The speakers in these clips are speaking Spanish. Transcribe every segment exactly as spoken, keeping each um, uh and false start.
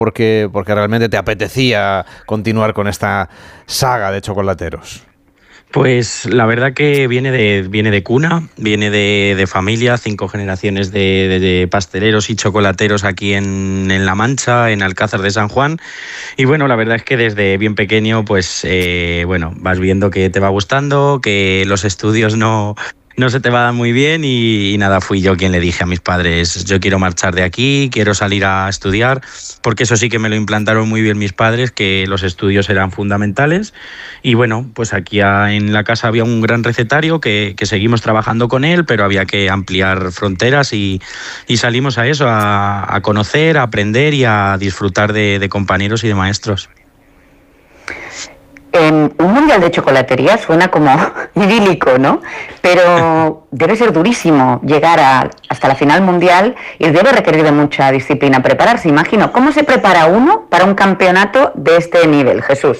porque, porque realmente te apetecía continuar con esta saga de chocolateros? Pues la verdad que viene de, viene de cuna, viene de, de familia, cinco generaciones de, de, de pasteleros y chocolateros aquí en, en La Mancha, en Alcázar de San Juan. Y bueno, la verdad es que desde bien pequeño, pues eh, bueno, vas viendo que te va gustando, que los estudios no... no se te va a dar muy bien y, y nada, fui yo quien le dije a mis padres, yo quiero marchar de aquí, quiero salir a estudiar, porque eso sí que me lo implantaron muy bien mis padres, que los estudios eran fundamentales. Y bueno, pues aquí a, en la casa había un gran recetario que, que seguimos trabajando con él, pero había que ampliar fronteras y, y salimos a eso, a, a conocer, a aprender y a disfrutar de, de compañeros y de maestros. Eh, un mundial de chocolatería suena como idílico, ¿no? Pero debe ser durísimo llegar a, hasta la final mundial y debe requerir de mucha disciplina prepararse, imagino. ¿Cómo se prepara uno para un campeonato de este nivel, Jesús?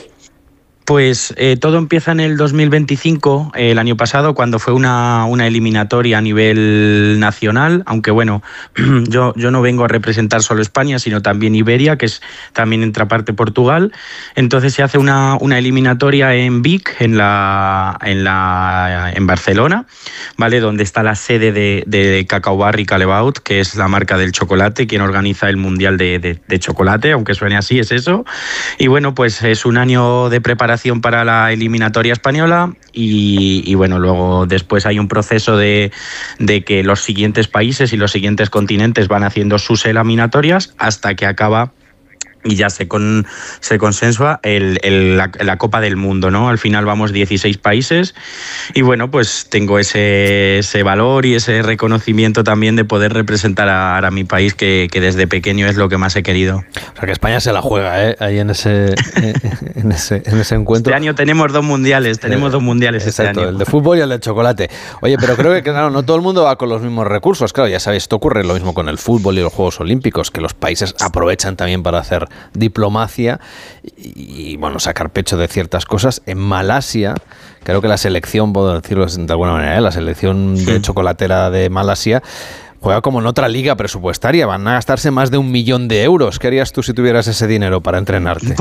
Pues eh, todo empieza en el dos mil veinticinco, eh, el año pasado, cuando fue una, una eliminatoria a nivel nacional, aunque bueno, yo, yo no vengo a representar solo España, sino también Iberia, que es también entra parte Portugal. Entonces se hace una, una eliminatoria en Vic, en, la, en, la, en Barcelona, ¿vale? Donde está la sede de, de Cacao Bar y Callebaut, que es la marca del chocolate, quien organiza el Mundial de, de, de Chocolate, aunque suene así, es eso. Y bueno, pues es un año de preparación para la eliminatoria española y, y bueno, luego después hay un proceso de, de que los siguientes países y los siguientes continentes van haciendo sus eliminatorias hasta que acaba y ya se, con, se consensua el, el, la, la Copa del Mundo, ¿no? Al final vamos dieciséis países y bueno, pues tengo ese, ese valor y ese reconocimiento también de poder representar a, a mi país, que, que desde pequeño es lo que más he querido. O sea que España se la juega, ¿eh? Ahí en ese, en ese, en ese encuentro. Este año tenemos dos mundiales, tenemos eh, dos mundiales exacto, este año. El de fútbol y el de chocolate. Oye, pero creo que claro, no todo el mundo va con los mismos recursos. Claro, ya sabéis, esto ocurre lo mismo con el fútbol y los Juegos Olímpicos, que los países aprovechan también para hacer diplomacia y, y bueno, sacar pecho de ciertas cosas. En Malasia, creo que la selección, puedo decirlo de alguna manera, ¿eh? la selección de sí. chocolatera de Malasia juega como en otra liga presupuestaria. Van a gastarse más de un millón de euros. ¿Qué harías tú si tuvieras ese dinero para entrenarte?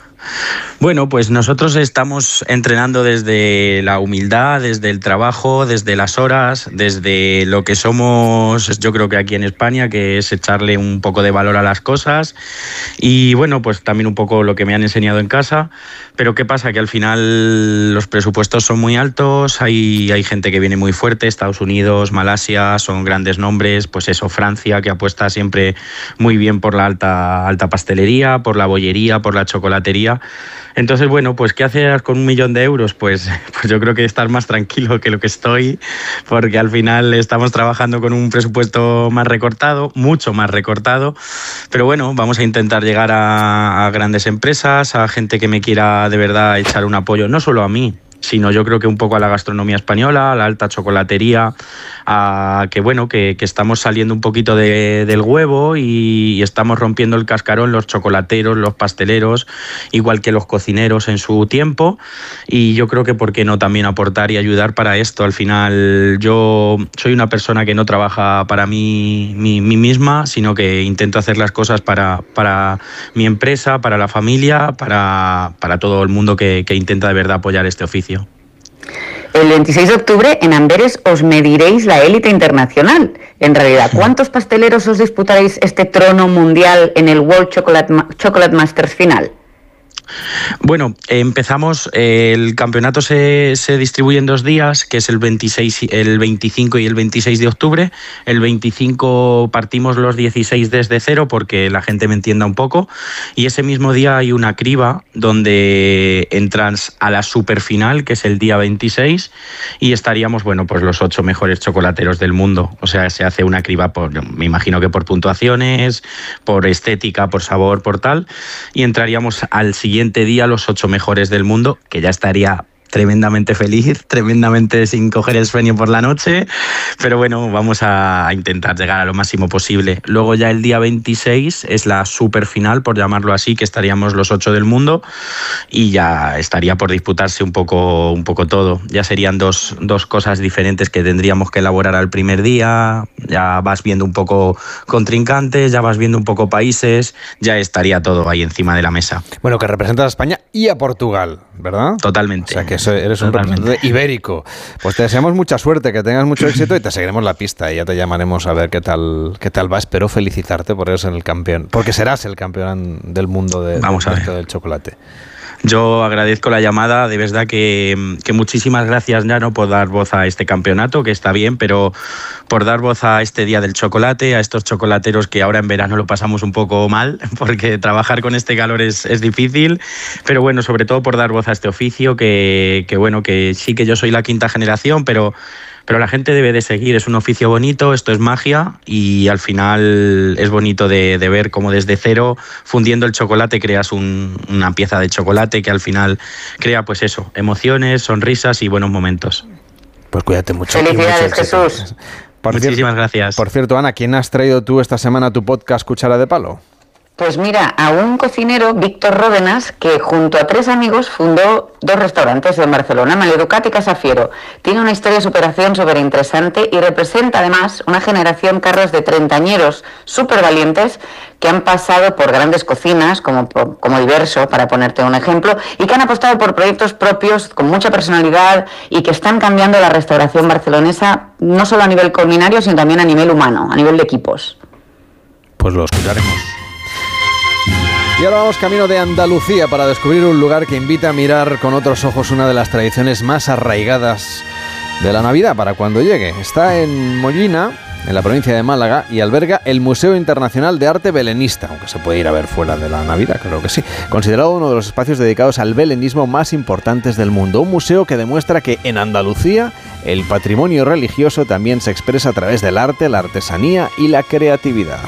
Bueno, pues nosotros estamos entrenando desde la humildad, desde el trabajo, desde las horas, desde lo que somos, yo creo que aquí en España, que es echarle un poco de valor a las cosas y bueno, pues también un poco lo que me han enseñado en casa. Pero ¿qué pasa? Que al final los presupuestos son muy altos, hay, hay gente que viene muy fuerte, Estados Unidos, Malasia, son grandes nombres, pues eso, Francia, que apuesta siempre muy bien por la alta, alta pastelería, por la bollería, por la chocolatería. Entonces, bueno, pues ¿qué haces con un millón de euros? Pues, pues yo creo que estar más tranquilo que lo que estoy, porque al final estamos trabajando con un presupuesto más recortado, mucho más recortado, pero bueno, vamos a intentar llegar a, a grandes empresas, a gente que me quiera de verdad echar un apoyo, no solo a mí, sino yo creo que un poco a la gastronomía española, a la alta chocolatería, a que bueno, que, que estamos saliendo un poquito de, del huevo y, y estamos rompiendo el cascarón los chocolateros, los pasteleros, igual que los cocineros en su tiempo, y yo creo que por qué no también aportar y ayudar para esto. Al final yo soy una persona que no trabaja para mí, mí, mí misma, sino que intento hacer las cosas para, para mi empresa, para la familia, para, para todo el mundo que, que intenta de verdad apoyar este oficio. El veintiséis de octubre en Amberes os mediréis la élite internacional. En realidad, ¿cuántos pasteleros os disputaréis este trono mundial en el World Chocolate, Chocolate Masters final? Bueno, empezamos, eh, el campeonato se, se distribuye en dos días, que es el, veintiséis, el veinticinco y el veintiséis de octubre. El veinticinco partimos los dieciséis desde cero, porque la gente me entienda un poco, y ese mismo día hay una criba donde entras a la superfinal, que es el día veintiséis, y estaríamos, bueno, pues los ocho mejores chocolateros del mundo. O sea, se hace una criba, por, me imagino que por puntuaciones, por estética, por sabor, por tal, y entraríamos al siguiente día los ocho mejores del mundo, que ya estaría tremendamente feliz, tremendamente sin coger el sueño por la noche, pero bueno, vamos a intentar llegar a lo máximo posible. Luego ya el día veintiséis es la super final, por llamarlo así, que estaríamos los ocho del mundo y ya estaría por disputarse un poco, un poco todo. Ya serían dos, dos cosas diferentes que tendríamos que elaborar al primer día, ya vas viendo un poco contrincantes, ya vas viendo un poco países, ya estaría todo ahí encima de la mesa. Bueno, que representas a España y a Portugal, ¿verdad? Totalmente. O sea, que eres un Totalmente. representante ibérico. Pues te deseamos mucha suerte, que tengas mucho éxito y te seguiremos la pista y ya te llamaremos a ver qué tal qué tal va. Espero felicitarte por eres el campeón, porque serás el campeón del mundo de, Vamos a ver. del chocolate. Yo agradezco la llamada, de verdad que, que muchísimas gracias, Llano, por dar voz a este campeonato, que está bien, pero por dar voz a este Día del Chocolate, a estos chocolateros que ahora en verano lo pasamos un poco mal, porque trabajar con este calor es, es difícil, pero bueno, sobre todo por dar voz a este oficio, que, que bueno, que sí que yo soy la quinta generación, pero... Pero la gente debe de seguir, es un oficio bonito, esto es magia y al final es bonito de, de ver cómo desde cero, fundiendo el chocolate, creas un, una pieza de chocolate que al final crea pues eso, emociones, sonrisas y buenos momentos. Pues cuídate mucho. Felicidades, Jesús. Por Muchísimas cierto, gracias. Por cierto, Ana, ¿quién has traído tú esta semana a tu podcast Cuchara de Palo? Pues mira, a un cocinero, Víctor Ródenas, que junto a tres amigos fundó dos restaurantes en Barcelona, Maleducat y Casafiero. Tiene una historia de superación súper interesante y representa además una generación, Carlos, de treintañeros súper valientes que han pasado por grandes cocinas, como, como Diverso, para ponerte un ejemplo, y que han apostado por proyectos propios con mucha personalidad y que están cambiando la restauración barcelonesa, no solo a nivel culinario, sino también a nivel humano, a nivel de equipos. Pues lo escucharemos. Y ahora vamos camino de Andalucía para descubrir un lugar que invita a mirar con otros ojos una de las tradiciones más arraigadas de la Navidad para cuando llegue. Está en Mollina, en la provincia de Málaga, y alberga el Museo Internacional de Arte Belenista, aunque se puede ir a ver fuera de la Navidad, creo que sí. Considerado uno de los espacios dedicados al belenismo más importantes del mundo. Un museo que demuestra que en Andalucía el patrimonio religioso también se expresa a través del arte, la artesanía y la creatividad.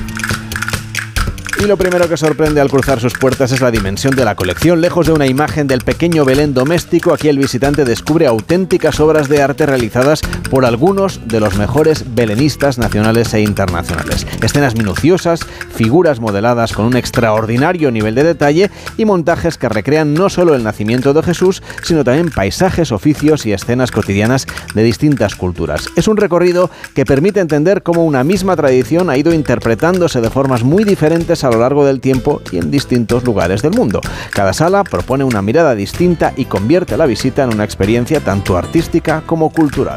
Y lo primero que sorprende al cruzar sus puertas es la dimensión de la colección. Lejos de una imagen del pequeño Belén doméstico, aquí el visitante descubre auténticas obras de arte realizadas por algunos de los mejores belenistas nacionales e internacionales. Escenas minuciosas, figuras modeladas con un extraordinario nivel de detalle y montajes que recrean no solo el nacimiento de Jesús, sino también paisajes, oficios y escenas cotidianas de distintas culturas. Es un recorrido que permite entender cómo una misma tradición ha ido interpretándose de formas muy diferentes a lo largo del tiempo y en distintos lugares del mundo. Cada sala propone una mirada distinta y convierte la visita en una experiencia tanto artística como cultural.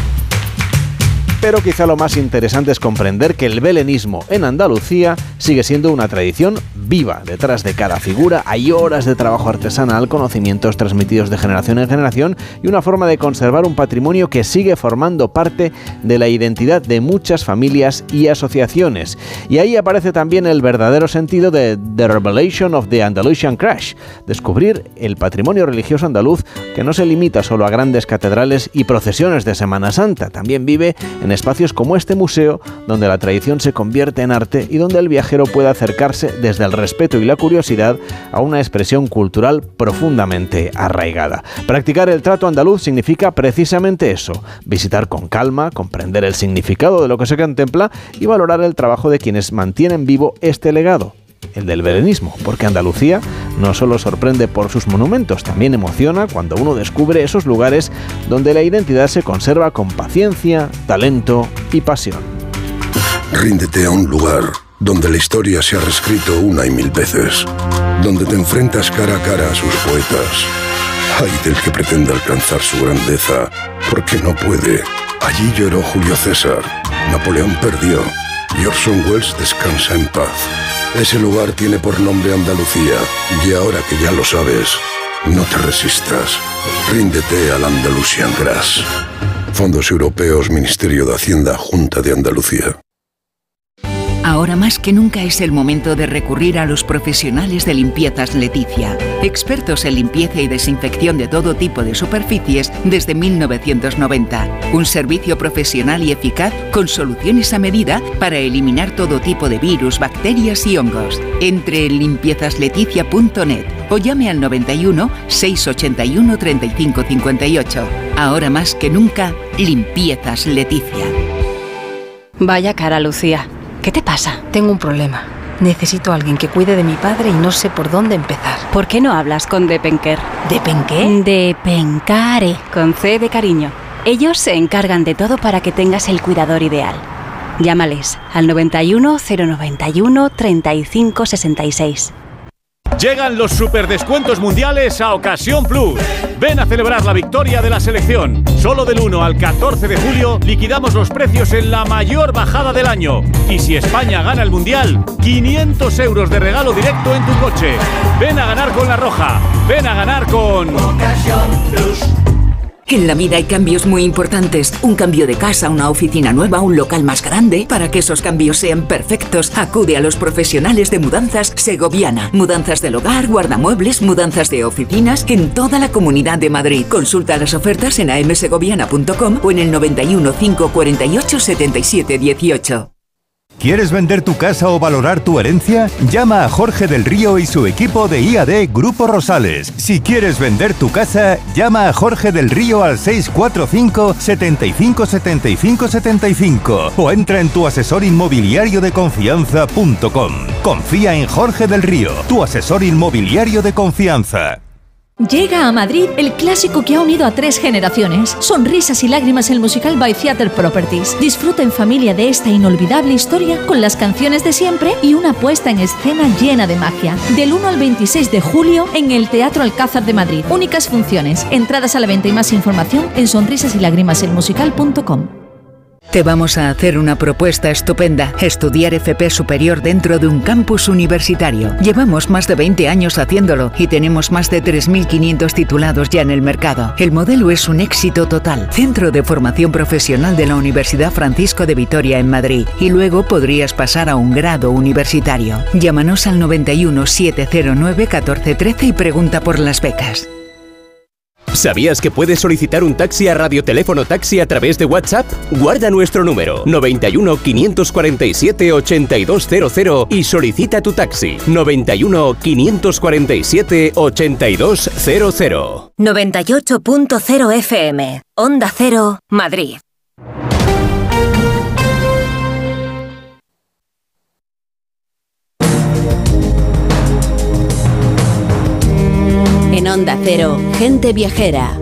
Pero quizá lo más interesante es comprender que el belenismo en Andalucía sigue siendo una tradición viva. Detrás de cada figura hay horas de trabajo artesanal, conocimientos transmitidos de generación en generación y una forma de conservar un patrimonio que sigue formando parte de la identidad de muchas familias y asociaciones. Y ahí aparece también el verdadero sentido de The Revelation of the Andalusian Crash, descubrir el patrimonio religioso andaluz que no se limita solo a grandes catedrales y procesiones de Semana Santa, también vive en espacios como este museo, donde la tradición se convierte en arte y donde el viajero puede acercarse desde el respeto y la curiosidad a una expresión cultural profundamente arraigada. Practicar el trato andaluz significa precisamente eso, visitar con calma, comprender el significado de lo que se contempla y valorar el trabajo de quienes mantienen vivo este legado, el del belenismo, porque Andalucía no solo sorprende por sus monumentos, también emociona cuando uno descubre esos lugares donde la identidad se conserva con paciencia, talento y pasión. Ríndete a un lugar donde la historia se ha reescrito una y mil veces, donde te enfrentas cara a cara a sus poetas. Ay del que pretenda alcanzar su grandeza, porque no puede. Allí lloró Julio César, Napoleón perdió y Orson Welles descansa en paz. Ese lugar tiene por nombre Andalucía, y ahora que ya lo sabes, no te resistas. Ríndete al Andalusian Grass. Fondos Europeos, Ministerio de Hacienda, Junta de Andalucía. Ahora más que nunca es el momento de recurrir a los profesionales de Limpiezas Leticia, expertos en limpieza y desinfección de todo tipo de superficies desde mil novecientos noventa. Un servicio profesional y eficaz con soluciones a medida para eliminar todo tipo de virus, bacterias y hongos. Entre en limpiezas leticia punto net. o llame al noventa y uno, seiscientos ochenta y uno, treinta y cinco cincuenta y ocho. Ahora más que nunca, Limpiezas Leticia. Vaya cara, Lucía. ¿Qué te pasa? Tengo un problema. Necesito a alguien que cuide de mi padre y no sé por dónde empezar. ¿Por qué no hablas con Depenker? ¿Depenqué? Depencare, con C de cariño. Ellos se encargan de todo para que tengas el cuidador ideal. Llámales al noventa y uno, cero noventa y uno, treinta y cinco sesenta y seis. Llegan los superdescuentos mundiales a Ocasión Plus. Ven a celebrar la victoria de la selección. Solo del uno al catorce de julio liquidamos los precios en la mayor bajada del año. Y si España gana el mundial, quinientos euros de regalo directo en tu coche. Ven a ganar con La Roja. Ven a ganar con Ocasión Plus. En la vida hay cambios muy importantes. Un cambio de casa, una oficina nueva, un local más grande. Para que esos cambios sean perfectos, acude a los profesionales de Mudanzas Segoviana. Mudanzas del hogar, guardamuebles, mudanzas de oficinas en toda la Comunidad de Madrid. Consulta las ofertas en a m segoviana punto com o en el noventa y uno, cinco cuarenta y ocho, setenta y siete dieciocho. ¿Quieres vender tu casa o valorar tu herencia? Llama a Jorge del Río y su equipo de I A D Grupo Rosales. Si quieres vender tu casa, llama a Jorge del Río al seis cuatro cinco, setenta y cinco, setenta y cinco, setenta y cinco o entra en tu asesor inmobiliario de confianza punto com. Confía en Jorge del Río, tu asesor inmobiliario de confianza. Llega a Madrid el clásico que ha unido a tres generaciones. Sonrisas y lágrimas, el musical by Theatre Properties. Disfruta en familia de esta inolvidable historia con las canciones de siempre y una puesta en escena llena de magia. Del uno al veintiséis de julio en el Teatro Alcázar de Madrid. Únicas funciones. Entradas a la venta y más información en sonrisas y lágrimas el musical punto com. Te vamos a hacer una propuesta estupenda. Estudiar F P superior dentro de un campus universitario. Llevamos más de veinte años haciéndolo y tenemos más de tres mil quinientos titulados ya en el mercado. El modelo es un éxito total. Centro de formación profesional de la Universidad Francisco de Vitoria en Madrid. Y luego podrías pasar a un grado universitario. Llámanos al noventa y uno, setecientos nueve, catorce trece y pregunta por las becas. ¿Sabías que puedes solicitar un taxi a Radioteléfono Taxi a través de WhatsApp? Guarda nuestro número noventa y uno, quinientos cuarenta y siete, ochenta y dos cero cero y solicita tu taxi noventa y uno, quinientos cuarenta y siete, ochenta y dos cero cero. noventa y ocho punto cero F M, Onda Cero, Madrid. En Onda Cero, Gente Viajera.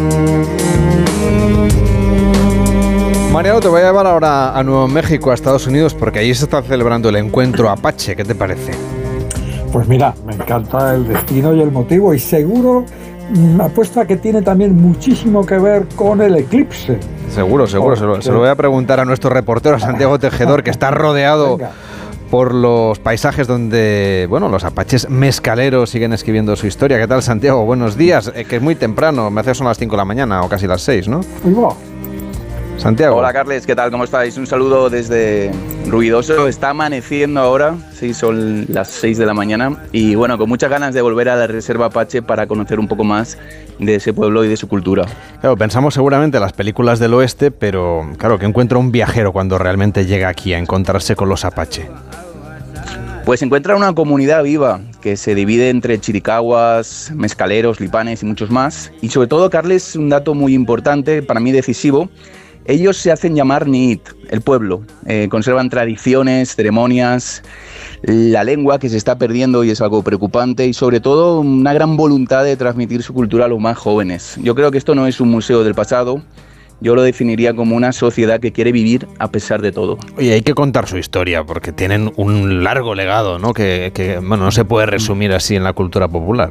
Mariano, te voy a llevar ahora a Nuevo México, a Estados Unidos, porque allí se está celebrando el encuentro Apache. ¿Qué te parece? Pues mira, me encanta el destino y el motivo, y seguro me apuesto a que tiene también muchísimo que ver con el eclipse. Seguro, seguro. Se lo, se lo voy a preguntar a nuestro reportero, a Santiago Tejedor, que está rodeado Venga. por los paisajes donde, bueno, los apaches mezcaleros siguen escribiendo su historia. ¿Qué tal, Santiago? Buenos días, eh, que es muy temprano, me hace que son las cinco de la mañana o casi las seis, ¿no? Santiago. Hola, Carles, ¿qué tal? ¿Cómo estáis? Un saludo desde Ruidoso. Está amaneciendo ahora, sí, son las seis de la mañana y bueno, con muchas ganas de volver a la Reserva Apache para conocer un poco más de ese pueblo y de su cultura. Claro, pensamos seguramente en las películas del oeste, pero claro, ¿qué encuentra un viajero cuando realmente llega aquí a encontrarse con los apache? Pues encuentra una comunidad viva que se divide entre chiricahuas, mezcaleros, lipanes y muchos más. Y sobre todo, Carles, un dato muy importante, para mí decisivo, ellos se hacen llamar Niit, el pueblo. Eh, conservan tradiciones, ceremonias, la lengua que se está perdiendo y es algo preocupante, y sobre todo una gran voluntad de transmitir su cultura a los más jóvenes. Yo creo que esto no es un museo del pasado, yo lo definiría como una sociedad que quiere vivir a pesar de todo. Oye, hay que contar su historia porque tienen un largo legado, ¿no? Que, que bueno, no se puede resumir así en la cultura popular.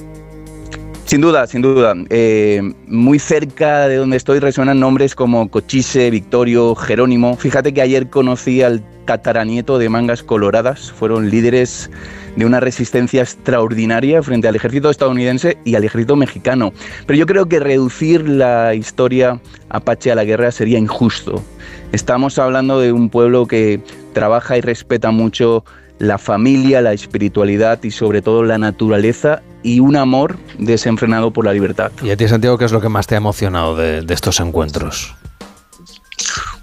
Sin duda, sin duda. Eh, muy cerca de donde estoy resuenan nombres como Cochise, Victorio, Jerónimo. Fíjate que ayer conocí al tataranieto de Mangas Coloradas. Fueron líderes de una resistencia extraordinaria frente al ejército estadounidense y al ejército mexicano. Pero yo creo que reducir la historia apache a la guerra sería injusto. Estamos hablando de un pueblo que trabaja y respeta mucho la familia, la espiritualidad y sobre todo la naturaleza y un amor desenfrenado por la libertad. ¿Y a ti, Santiago, qué es lo que más te ha emocionado de, de estos encuentros?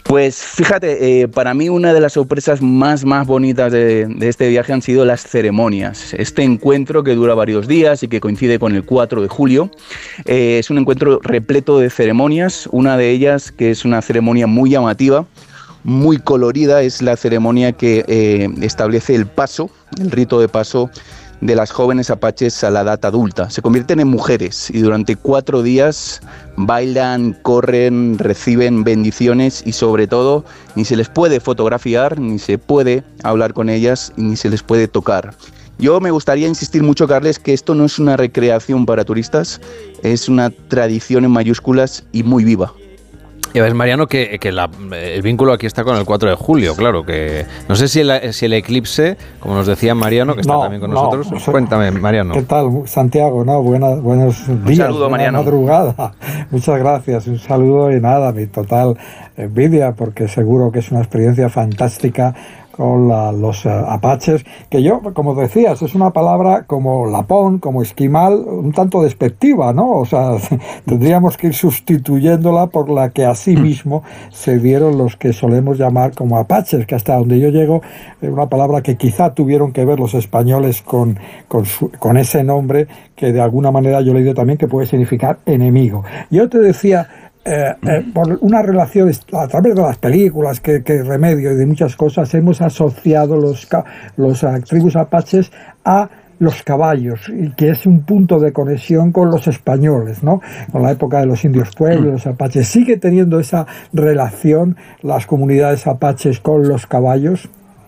Pues fíjate, eh, para mí una de las sorpresas más, más bonitas de, de este viaje han sido las ceremonias. Este encuentro que dura varios días y que coincide con el cuatro de julio, eh, es un encuentro repleto de ceremonias. Una de ellas, que es una ceremonia muy llamativa, muy colorida, es la ceremonia que eh, establece el paso, el rito de paso de las jóvenes apaches a la edad adulta. Se convierten en mujeres y durante cuatro días bailan, corren, reciben bendiciones y sobre todo ni se les puede fotografiar, ni se puede hablar con ellas y ni se les puede tocar. Yo me gustaría insistir mucho, Carles, que esto no es una recreación para turistas, es una tradición en mayúsculas y muy viva. Ya ves, Mariano, que, que la, el vínculo aquí está con el cuatro de julio, claro, que no sé si el, si el eclipse, como nos decía Mariano, que está no, también con no, nosotros, no, cuéntame, Mariano. ¿Qué tal, Santiago? No, buena, buenos días, un saludo, buena Mariano. Madrugada. Muchas gracias, un saludo y nada, mi total envidia, porque seguro que es una experiencia fantástica con la, los uh, apaches, que yo, como decías, es una palabra como lapón, como esquimal, un tanto despectiva, ¿no? O sea, tendríamos que ir sustituyéndola por la que así mismo se dieron los que solemos llamar como apaches, que hasta donde yo llego, es una palabra que quizá tuvieron que ver los españoles con, con, su, con ese nombre, que de alguna manera yo he leído también que puede significar enemigo. Yo te decía, Eh, eh, por una relación a través de las películas que, que Remedio y de muchas cosas hemos asociado los, los uh, tribus apaches a los caballos, y que es un punto de conexión con los españoles, ¿no? Con la época de los indios pueblos, los apaches. ¿Sigue teniendo esa relación las comunidades apaches con los caballos?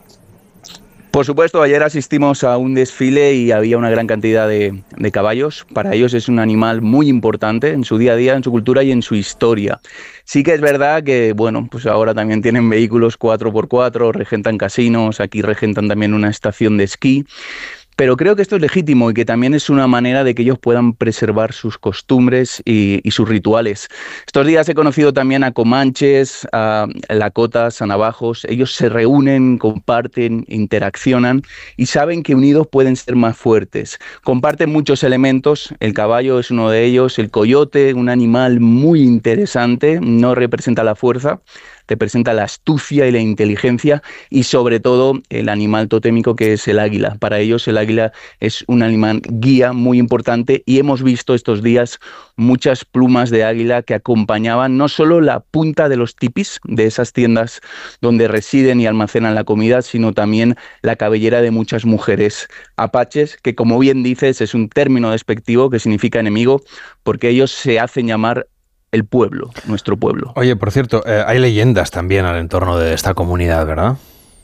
Por supuesto, ayer asistimos a un desfile y había una gran cantidad de, de caballos. Para ellos es un animal muy importante en su día a día, en su cultura y en su historia. Sí que es verdad que, bueno, pues ahora también tienen vehículos cuatro por cuatro, regentan casinos, aquí regentan también una estación de esquí. Pero creo que esto es legítimo y que también es una manera de que ellos puedan preservar sus costumbres y, y sus rituales. Estos días he conocido también a comanches, a lakotas, a navajos. Ellos se reúnen, comparten, interaccionan y saben que unidos pueden ser más fuertes. Comparten muchos elementos, el caballo es uno de ellos, el coyote, un animal muy interesante, no representa la fuerza, representa la astucia y la inteligencia y sobre todo el animal totémico que es el águila. Para ellos el águila es un animal guía muy importante y hemos visto estos días muchas plumas de águila que acompañaban no solo la punta de los tipis de esas tiendas donde residen y almacenan la comida, sino también la cabellera de muchas mujeres apaches, que como bien dices es un término despectivo que significa enemigo porque ellos se hacen llamar el pueblo, nuestro pueblo. Oye, por cierto, eh, hay leyendas también al entorno de esta comunidad, ¿verdad?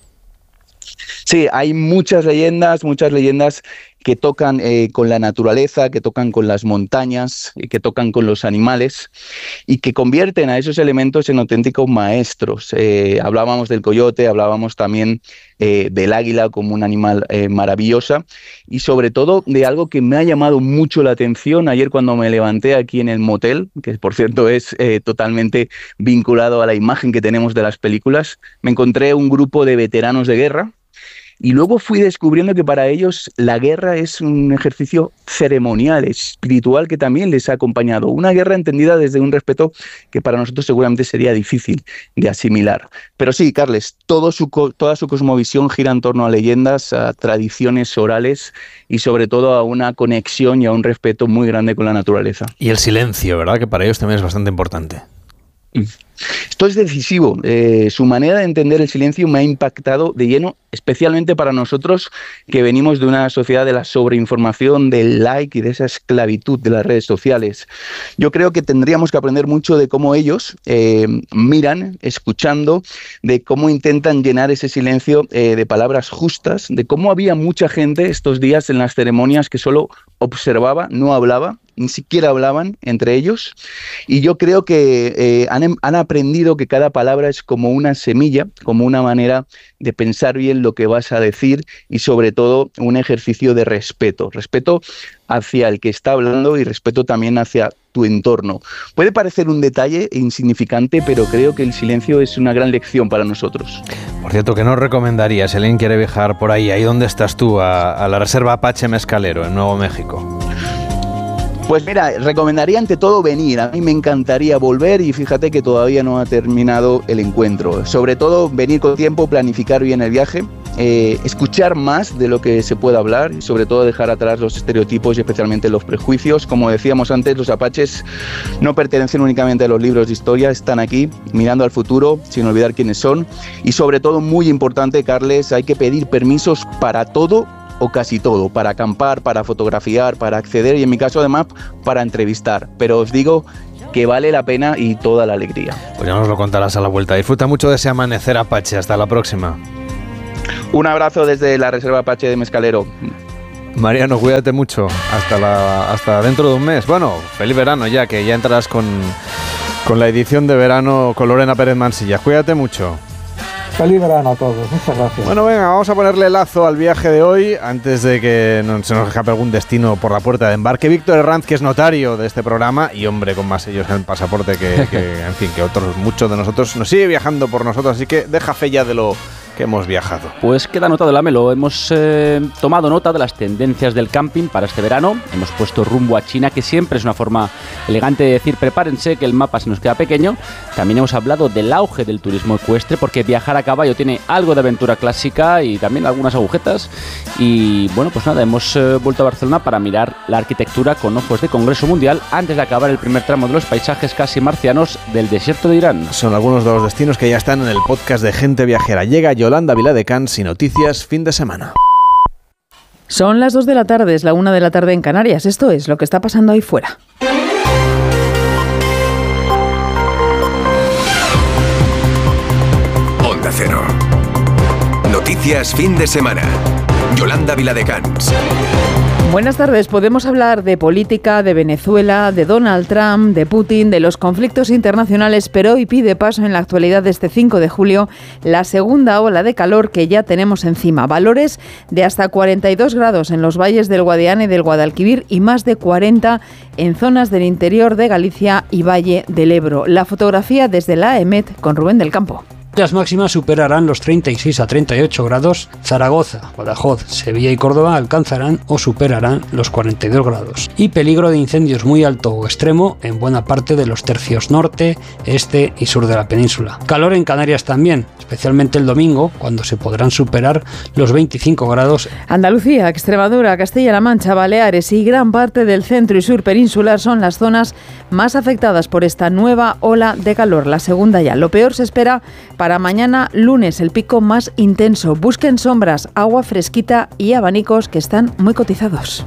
Sí, hay muchas leyendas, muchas leyendas que tocan eh, con la naturaleza, que tocan con las montañas, que tocan con los animales y que convierten a esos elementos en auténticos maestros. Eh, hablábamos del coyote, hablábamos también eh, del águila como un animal eh, maravilloso y sobre todo de algo que me ha llamado mucho la atención ayer cuando me levanté aquí en el motel, que por cierto es eh, totalmente vinculado a la imagen que tenemos de las películas. Me encontré un grupo de veteranos de guerra. Y luego fui descubriendo que para ellos la guerra es un ejercicio ceremonial, espiritual, que también les ha acompañado. Una guerra entendida desde un respeto que para nosotros seguramente sería difícil de asimilar. Pero sí, Carles, todo su, toda su cosmovisión gira en torno a leyendas, a tradiciones orales y sobre todo a una conexión y a un respeto muy grande con la naturaleza. Y el silencio, ¿verdad? Que para ellos también es bastante importante. Esto es decisivo. Eh, su manera de entender el silencio me ha impactado de lleno, especialmente para nosotros que venimos de una sociedad de la sobreinformación, del like y de esa esclavitud de las redes sociales. Yo creo que tendríamos que aprender mucho de cómo ellos eh, miran, escuchando, de cómo intentan llenar ese silencio eh, de palabras justas, de cómo había mucha gente estos días en las ceremonias que solo observaba, no hablaba, ni siquiera hablaban entre ellos, y yo creo que eh, han, han aprendido que cada palabra es como una semilla, como una manera de pensar bien lo que vas a decir y sobre todo un ejercicio de respeto, respeto hacia el que está hablando y respeto también hacia tu entorno. Puede parecer un detalle insignificante, pero creo que el silencio es una gran lección para nosotros. Por cierto, ¿qué nos recomendarías si alguien quiere viajar por ahí? ¿Ahí dónde estás tú? A, a la reserva Apache Mescalero, en Nuevo México. Pues mira, recomendaría ante todo venir. A mí me encantaría volver y fíjate que todavía no ha terminado el encuentro. Sobre todo venir con tiempo, planificar bien el viaje, eh, escuchar más de lo que se pueda hablar y sobre todo dejar atrás los estereotipos y especialmente los prejuicios. Como decíamos antes, los apaches no pertenecen únicamente a los libros de historia, están aquí mirando al futuro sin olvidar quiénes son. Y sobre todo, muy importante, Carles, hay que pedir permisos para todo o casi todo, para acampar, para fotografiar, para acceder y en mi caso además para entrevistar, pero os digo que vale la pena y toda la alegría. Pues ya nos lo contarás a la vuelta. Disfruta mucho de ese amanecer apache, hasta la próxima. Un abrazo desde la Reserva Apache de Mescalero. Mariano, cuídate mucho, hasta, la, hasta dentro de un mes. Bueno, feliz verano ya, que ya entrarás con, con la edición de verano con Lorena Pérez Mansilla. Cuídate mucho. Feliz verano a todos, muchas gracias. Bueno, venga, vamos a ponerle lazo al viaje de hoy antes de que no, se nos escape algún destino por la puerta de embarque. Víctor Herranz, que es notario de este programa y hombre con más sellos en el pasaporte que, que, en fin, que otros, muchos de nosotros, nos sigue viajando por nosotros, así que deja fe ya de lo que hemos viajado. Pues queda anotado el AMELO. Hemos eh, tomado nota de las tendencias del camping para este verano. Hemos puesto rumbo a China, que siempre es una forma elegante de decir prepárense que el mapa se nos queda pequeño. También hemos hablado del auge del turismo ecuestre, porque viajar a caballo tiene algo de aventura clásica y también algunas agujetas. Y bueno, pues nada, hemos eh, vuelto a Barcelona para mirar la arquitectura con ojos de Congreso Mundial antes de acabar el primer tramo de los paisajes casi marcianos del desierto de Irán. Son algunos de los destinos que ya están en el podcast de Gente Viajera. Llega Yolanda Viladecans y noticias fin de semana. Son las dos de la tarde, es la una de la tarde en Canarias. Esto es lo que está pasando ahí fuera. Onda Cero. Noticias fin de semana. Yolanda Viladecans. Buenas tardes. Podemos hablar de política, de Venezuela, de Donald Trump, de Putin, de los conflictos internacionales, pero hoy pide paso en la actualidad de este cinco de julio la segunda ola de calor que ya tenemos encima. Valores de hasta cuarenta y dos grados en los valles del Guadiana y del Guadalquivir y más de cuarenta en zonas del interior de Galicia y Valle del Ebro. La fotografía desde la A E M E T con Rubén del Campo. Las máximas superarán los treinta y seis a treinta y ocho grados. Zaragoza, Badajoz, Sevilla y Córdoba alcanzarán o superarán los cuarenta y dos grados. Y peligro de incendios muy alto o extremo en buena parte de los tercios norte, este y sur de la península. Calor en Canarias también, especialmente el domingo, cuando se podrán superar los veinticinco grados. Andalucía, Extremadura, Castilla-La Mancha, Baleares y gran parte del centro y sur peninsular son las zonas más afectadas por esta nueva ola de calor, la segunda ya. Lo peor se espera para Para mañana lunes, el pico más intenso. Busquen sombras, agua fresquita y abanicos que están muy cotizados.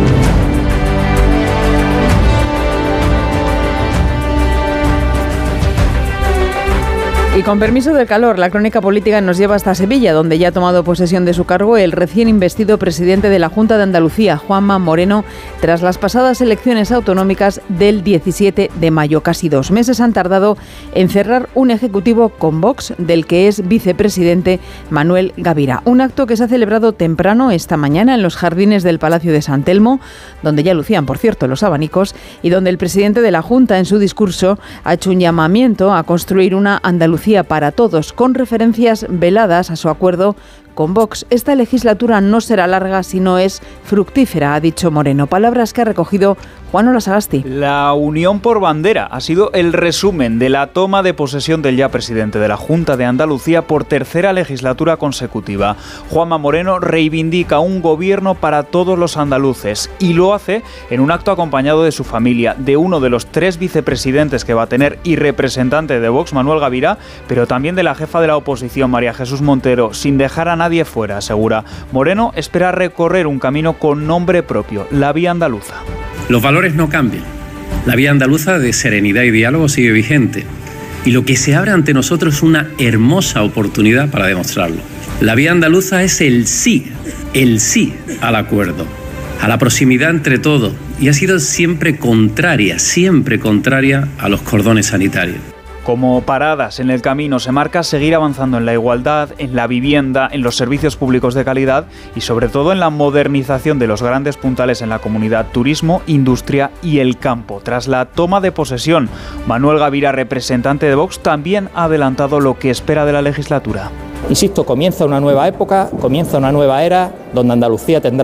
Y con permiso del calor, la crónica política nos lleva hasta Sevilla, donde ya ha tomado posesión de su cargo el recién investido presidente de la Junta de Andalucía, Juanma Moreno, tras las pasadas elecciones autonómicas del diecisiete de mayo. Casi dos meses han tardado en cerrar un ejecutivo con Vox, del que es vicepresidente Manuel Gavira. Un acto que se ha celebrado temprano esta mañana en los jardines del Palacio de San Telmo, donde ya lucían, por cierto, los abanicos, y donde el presidente de la Junta, en su discurso, ha hecho un llamamiento a construir una Andalucía para todos, con referencias veladas a su acuerdo con Vox. Esta legislatura no será larga si no es fructífera, ha dicho Moreno. Palabras que ha recogido Juan Sagasti. La unión por bandera ha sido el resumen de la toma de posesión del ya presidente de la Junta de Andalucía por tercera legislatura consecutiva. Juanma Moreno reivindica un gobierno para todos los andaluces y lo hace en un acto acompañado de su familia, de uno de los tres vicepresidentes que va a tener y representante de Vox, Manuel Gavira, pero también de la jefa de la oposición, María Jesús Montero, sin dejar a nadie fuera, asegura. Moreno espera recorrer un camino con nombre propio, la vía andaluza. Los valores no cambian. La vía andaluza de serenidad y diálogo sigue vigente. Y lo que se abre ante nosotros es una hermosa oportunidad para demostrarlo. La vía andaluza es el sí, el sí al acuerdo, a la proximidad entre todos. Y ha sido siempre contraria, siempre contraria a los cordones sanitarios. Como paradas en el camino se marca seguir avanzando en la igualdad, en la vivienda, en los servicios públicos de calidad y sobre todo en la modernización de los grandes puntales en la comunidad: turismo, industria y el campo. Tras la toma de posesión, Manuel Gavira, representante de Vox, también ha adelantado lo que espera de la legislatura. Insisto, comienza una nueva época, comienza una nueva era donde Andalucía tendrá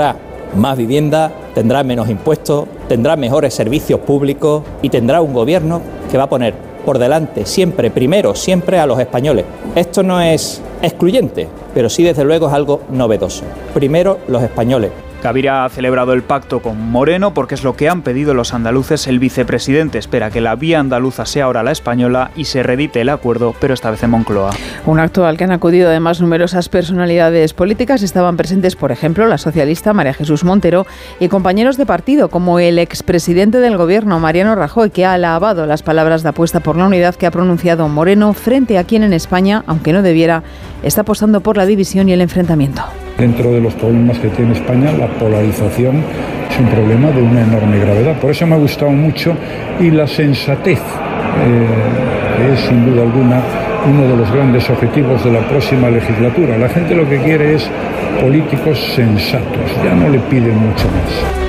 más vivienda, tendrá menos impuestos, tendrá mejores servicios públicos y tendrá un gobierno que va a poner por delante siempre, primero, siempre a los españoles. Esto no es excluyente, pero sí desde luego es algo novedoso. Primero los españoles. Gaviria ha celebrado el pacto con Moreno porque es lo que han pedido los andaluces. El vicepresidente espera que la vía andaluza sea ahora la española y se reedite el acuerdo, pero esta vez en Moncloa. Un acto al que han acudido además numerosas personalidades políticas. Estaban presentes, por ejemplo, la socialista María Jesús Montero y compañeros de partido como el expresidente del gobierno, Mariano Rajoy, que ha alabado las palabras de apuesta por la unidad que ha pronunciado Moreno frente a quien en España, aunque no debiera, está apostando por la división y el enfrentamiento. Dentro de los problemas que tiene España, la polarización es un problema de una enorme gravedad. Por eso me ha gustado mucho y la sensatez, eh, es sin duda alguna uno de los grandes objetivos de la próxima legislatura. La gente lo que quiere es políticos sensatos, ya no le piden mucho más.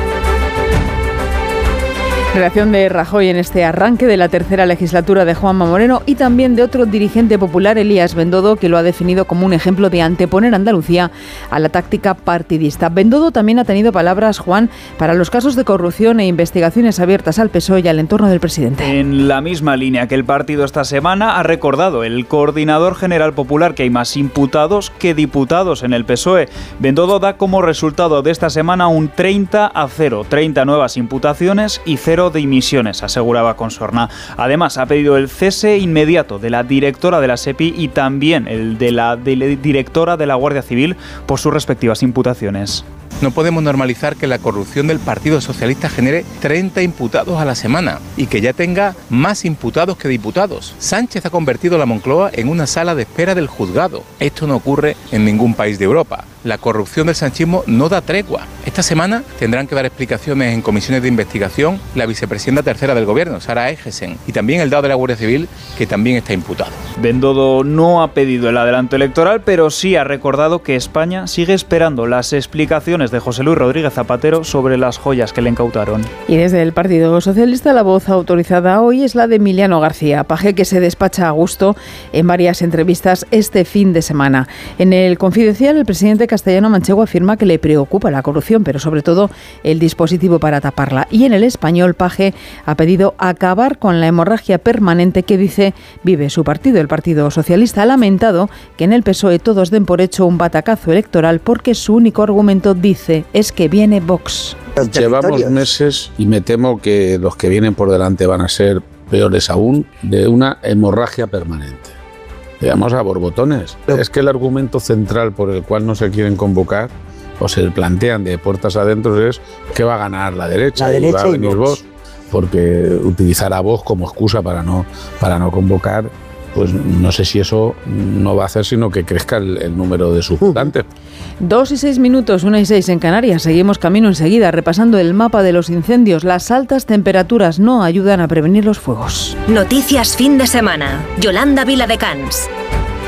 Reacción de Rajoy en este arranque de la tercera legislatura de Juanma Moreno y también de otro dirigente popular, Elías Bendodo, que lo ha definido como un ejemplo de anteponer Andalucía a la táctica partidista. Bendodo también ha tenido palabras, Juan, para los casos de corrupción e investigaciones abiertas al P S O E y al entorno del presidente. En la misma línea que el partido esta semana ha recordado el coordinador general popular que hay más imputados que diputados en el P S O E. Bendodo da como resultado de esta semana un treinta a cero, treinta nuevas imputaciones y cero dimisiones, aseguraba con sorna. Además, ha pedido el cese inmediato de la directora de la SEPI y también el de la, de la directora de la Guardia Civil por sus respectivas imputaciones. No podemos normalizar que la corrupción del Partido Socialista genere treinta imputados a la semana y que ya tenga más imputados que diputados. Sánchez ha convertido la Moncloa en una sala de espera del juzgado. Esto no ocurre en ningún país de Europa. La corrupción del sanchismo no da tregua. Esta semana tendrán que dar explicaciones en comisiones de investigación la vicepresidenta tercera del gobierno, Sara Ejesen, y también el delegado de la Guardia Civil, que también está imputado. Bendodo no ha pedido el adelanto electoral, pero sí ha recordado que España sigue esperando las explicaciones de José Luis Rodríguez Zapatero sobre las joyas que le incautaron. Y desde el Partido Socialista la voz autorizada hoy es la de Emiliano García Paje, que se despacha a gusto en varias entrevistas este fin de semana. En el Confidencial, el presidente castellano manchego afirma que le preocupa la corrupción, pero sobre todo el dispositivo para taparla. Y en El Español, Paje ha pedido acabar con la hemorragia permanente que dice vive su partido. El Partido Socialista ha lamentado que en el P S O E todos den por hecho un batacazo electoral porque su único argumento, dice, es que viene Vox. Llevamos meses y me temo que los que vienen por delante van a ser peores aún, de una hemorragia permanente. Veamos a borbotones. Es que el argumento central por el cual no se quieren convocar o se plantean de puertas adentro es que va a ganar la derecha, la derecha y va a venir Vox, porque utilizar a Vox como excusa para no, para no convocar, pues no sé si eso no va a hacer sino que crezca el, el número de sus votantes. Dos y seis minutos, una y seis en Canarias. Seguimos camino enseguida repasando el mapa de los incendios. Las altas temperaturas no ayudan a prevenir los fuegos. Noticias fin de semana. Yolanda Viladecans.